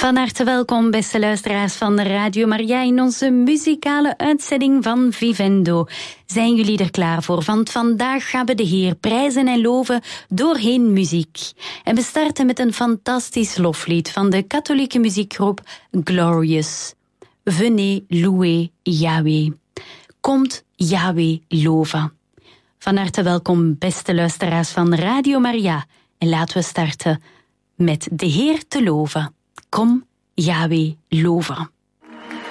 Van harte welkom, beste luisteraars van de Radio Maria, in onze muzikale uitzending van Vivendo. Zijn jullie er klaar voor? Want vandaag gaan we de Heer prijzen en loven doorheen muziek. En we starten met een fantastisch loflied van de katholieke muziekgroep Glorious. Venez louer Yahweh. Komt Yahweh loven. Van harte welkom, beste luisteraars van Radio Maria. En laten we starten met de Heer te loven. Kom Yahweh loven.